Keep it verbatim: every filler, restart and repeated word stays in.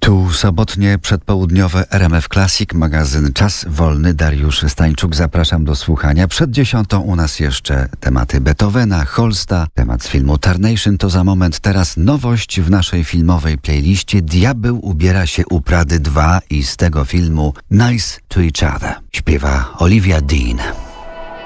Tu sobotnie przedpołudniowe R M F Classic, magazyn Czas Wolny. Dariusz Stańczuk, zapraszam do słuchania. Przed dziesiątą u nas jeszcze tematy Beethovena, Holsta, temat z filmu Tarnation to za moment. Teraz nowość w naszej filmowej playliście. Diabeł ubiera się u Prady dwa i z tego filmu Nice to Each Other śpiewa Olivia Dean.